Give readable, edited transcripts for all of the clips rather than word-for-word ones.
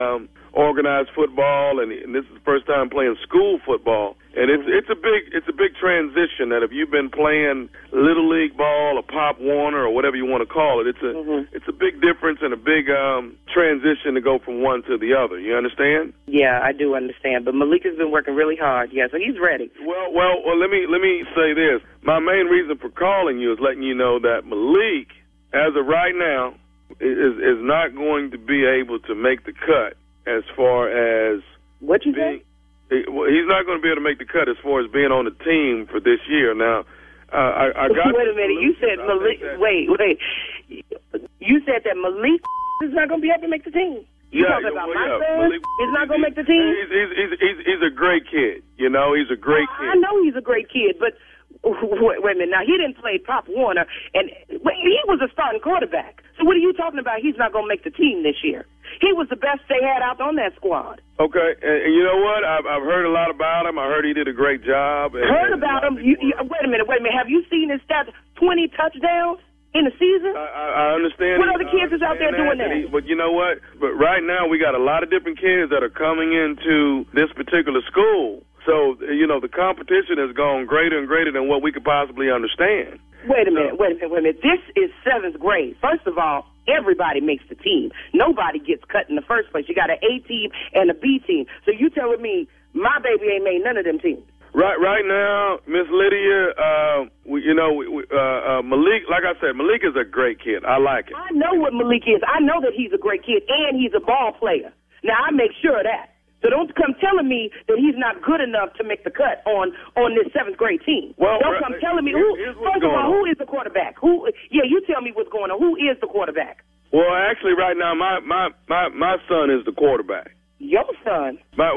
organized football, and this is the first time playing school football. And it's a big transition that if you've been playing Little League ball or Pop Warner or whatever you want to call it, it's a big difference and a big transition to go from one to the other. You understand? Yeah, I do understand. But Malik has been working really hard. Yeah, so he's ready. Well, let me say this. My main reason for calling you is letting you know that Malik, as of right now, is not going to be able to make the cut as far as what you think? He's not going to be able to make the cut as far as being on the team for this year. Now, I got. Wait a minute. You said Malik. Wait. You said that Malik is not going to be able to make the team. You talking about my son? He's not going to make the team. He's a great kid. You know, he's a great kid. I know he's a great kid, but wait a minute. Now, he didn't play Pop Warner, and he was a starting quarterback. So what are you talking about? He's not going to make the team this year. He was the best they had out on that squad. Okay, and you know what? I've heard a lot about him. I heard he did a great job. Heard about him? Wait a minute. Have you seen his stats? 20 touchdowns in the season? I understand. What other kids is out there doing that? But you know what? But right now we got a lot of different kids that are coming into this particular school. So, you know, the competition has gone greater and greater than what we could possibly understand. Wait a minute. This is 7th grade. First of all, everybody makes the team. Nobody gets cut in the first place. You got an A team and a B team. So you telling me my baby ain't made none of them teams? Right now, Miss Lydia, Malik, like I said, Malik is a great kid. I like it. I know what Malik is. I know that he's a great kid, and he's a ball player. Now, I make sure of that. So don't come telling me that he's not good enough to make the cut on this 7th grade team. Well, don't come telling me first of all, who is the quarterback? You tell me what's going on. Who is the quarterback? Well, actually, right now, my son is the quarterback. Your son? Now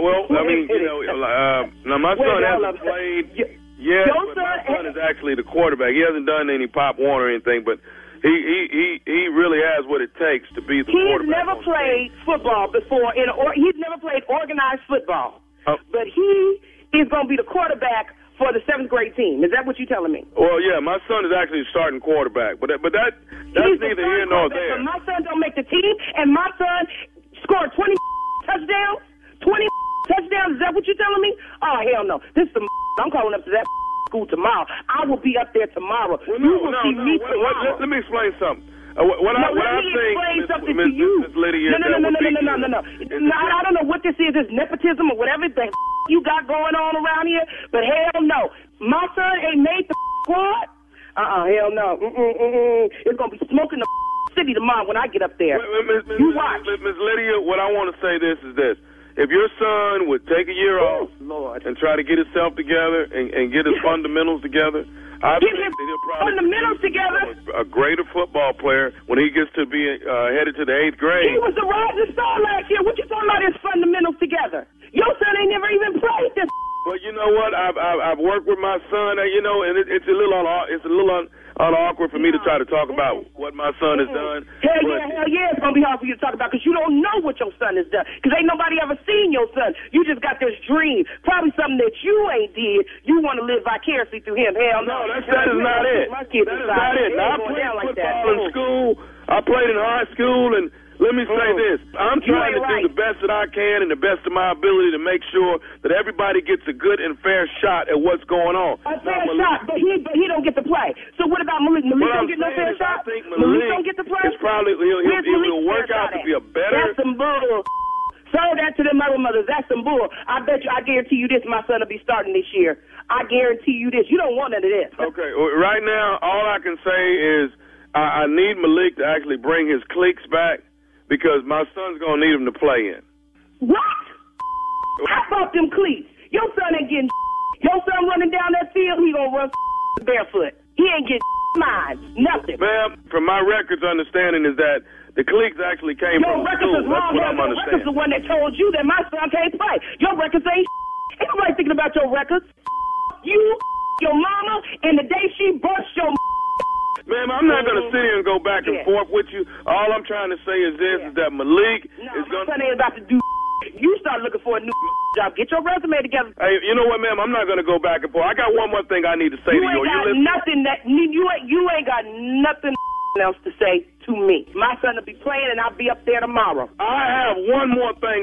my son hasn't played. Yeah, my son is actually the quarterback. He hasn't done any Pop Warner or anything, but he really has what it takes to be the quarterback. He's never played football before. He's never played organized football. But he is going to be the quarterback for the 7th grade team. Is that what you're telling me? Well, yeah, my son is actually starting quarterback, but that's neither here nor there. My son don't make the team, and my son scored 20 touchdowns. 20 touchdowns. Is that what you're telling me? Oh, hell no. This is I'm calling up to that school tomorrow. I will be up there tomorw. Well, you will see me tomorrow. Let me explain something. What I think, Miss Lydia, no. I don't know what this is. It's nepotism or whatever the you got going on around here, but hell no. My son ain't made the squad. Hell no. It's going to be smoking the city tomorrow when I get up there. You watch. Miss Lydia, what I want to say is this. If your son would take a year off and try to get himself together and get his fundamentals together, I think that he'll probably be a greater football player when he gets to be headed to the 8th grade. He was the rising star last year. What you talking about his fundamentals together? Your son ain't never even played this. Well, you know what? I've worked with my son, and it's a little awkward for me to try to talk about what my son has done. Hell yeah, it's gonna be hard for you to talk about because you don't know what your son has done. Because ain't nobody ever seen your son. You just got this dream, probably something that you ain't did. You want to live vicariously through him. Hell no, that is not it. That is not it. Now, I played football in school. I played in high school, and let me say this. I'm trying to do the best that I can and the best of my ability to make sure that everybody gets a good and fair shot at what's going on. A fair shot, but he don't get to play. So what about Malik? Malik don't get no fair shot? I think Malik don't get to play? It's probably, he'll work out to be a better... That's some bull. Serve that to them other mothers. That's some bull. I guarantee you this, my son will be starting this year. I guarantee you this. You don't want none of this. Okay, right now, all I can say is I need Malik to actually bring his cliques back, because my son's going to need him to play in. What? How about them cleats? Your son ain't getting Your son running down that field, he going to run barefoot. He ain't getting mine. Nothing. Ma'am, from my records understanding is that the cliques actually came from school. That's what I'm understanding. Your records is the one that told you that my son can't play. Your records ain't Ain't nobody thinking about your records. You, your mama, and the day she burst your Ma'am, I'm not going to sit here and go back and forth with you. All I'm trying to say is this, is that Malik is going to... my son ain't about to do You start looking for a new job. Get your resume together. Hey, you know what, ma'am? I'm not going to go back and forth. I got one more thing I need to say to you. You ain't got nothing. else to say to me. My son will be playing, and I'll be up there tomorrow. I have one more thing